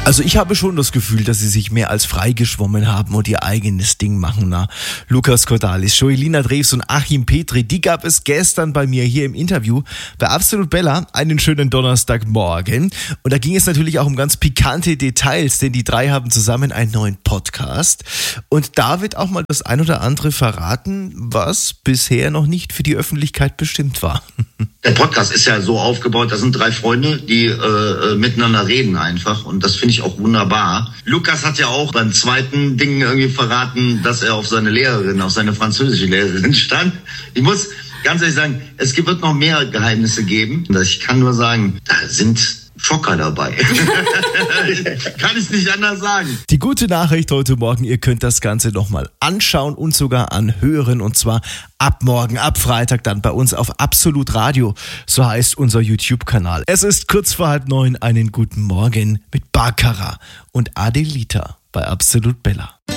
Also ich habe schon das Gefühl, dass sie sich mehr als freigeschwommen haben und ihr eigenes Ding machen. Na, Lukas Cordalis, Joelina Drews und Achim Petri, die gab es gestern bei mir hier im Interview bei Absolut Bella. Einen schönen Donnerstagmorgen. Und da ging es natürlich auch um ganz pikante Details, denn die drei haben zusammen einen neuen Podcast. Und da wird auch mal das ein oder andere verraten, was bisher noch nicht für die Öffentlichkeit bestimmt war. Der Podcast ist ja so aufgebaut, da sind drei Freunde, die miteinander reden einfach, und das finde ich auch wunderbar. Lukas hat ja auch beim zweiten Ding irgendwie verraten, dass er auf seine Lehrerin, auf seine französische Lehrerin stand. Ich muss ganz ehrlich sagen, es wird noch mehr Geheimnisse geben. Ich kann nur sagen, da sind Schocker dabei. Kann ich nicht anders sagen. Die gute Nachricht heute Morgen, ihr könnt das Ganze nochmal anschauen und sogar anhören, und zwar ab morgen, ab Freitag dann bei uns auf Absolut Radio, so heißt unser YouTube-Kanal. Es ist kurz vor 8:30, einen guten Morgen mit Barbara und Adelita bei Absolut Bella.